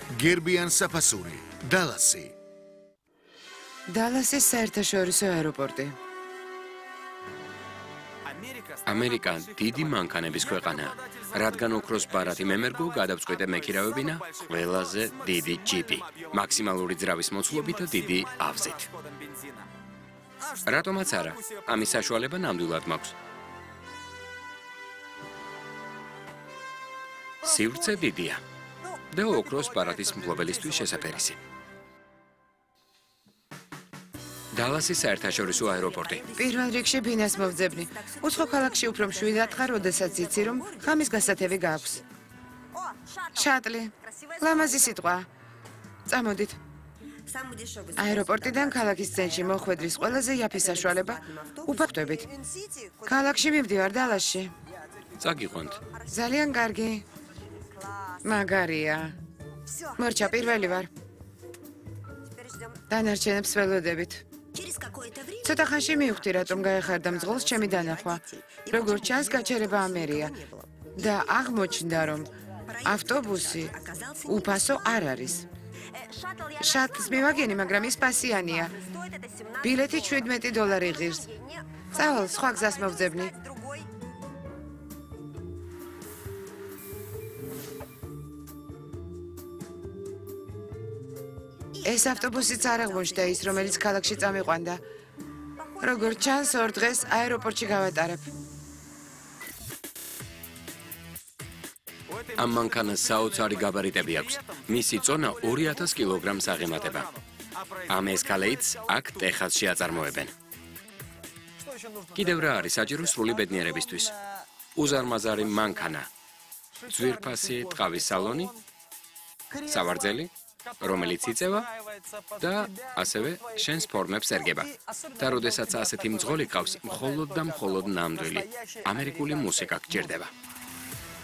გერბიან საფასური, დალასი. დალასის საერთაშორისო აეროპორტი. ამერიკა დიდი მანქანების ქვეყანაა, რადგან ოქროს ბარათი მემერგო გადავწყვიტე მექირავებინა ყველაზე დიდი ჯიპი, მაქსიმალური ძრავის მოცულობით და დიდი ავზით. რატომაც არა, ამის საშუალება ნამდვილად მაქვს. სივრცე დიდია და ოქროს ბარათის მფლობელისთვის შესაფერისი. დალასის საერთაშორისო აეროპორტი. პირველ რიგში ბინას მოვძებნი. უცხო ქალაქში უფრო მშვიდად ხარ, როდესაც იცი, რომ ხამის გასათევი გაქვს. შატლი. ლამაზი სიტყვა. წამოდით. აეროპორტიდან ქალაქის ცენტრში მოხვედრის ყველაზე იაფი საშუალება უფახვდებით. ქალაქში მივდივარ დალასში. წაგიყვანთ. ძალიან კარგი. მაგარია. მორჩა პირველი ვარ. დანარჩენებს ველოდებით. ცოტა ხანში მივხვდი, რატომ გაეხარდა მძღოლს ჩემი დანახვა. როგორც ჩანს, გაჩერება ამერია და აღმოჩნდა, რომ ავტობუსი უფასო არ არის. შატლს მივაგენი, მაგრამ ის პასიანია. ბილეთი $17 ღირს. წავალ, სხვა გზას მოვძებნი. ეს ავტობუსიც არ აღმოჩნდა ის, რომელიც ქალაქში წამიყვანდა. როგორც ჩანს, 2 დღეს აეროპორტში გავატარებ. ამ მანქანას საოცარი გაბარიტები აქვს. მისი წონა 2000 კილოგრამს აღემატება. ამ ესკალეიტს აქ ტეხასში აწარმოებენ. კიდევ რა არის საჭირო სრული ბედნიერებისთვის? უზარმაზარი მანქანა, ძვირფასი ტყავის სალონი, სავარძელი, რომელიც იწევა და ასევე შენს ფორმებს ერგება. და როდესაც ასეთი მძღოლი ყავს, მხოლოდ და მხოლოდ ნამდვილი ამერიკული მუსიკა გჭირდება.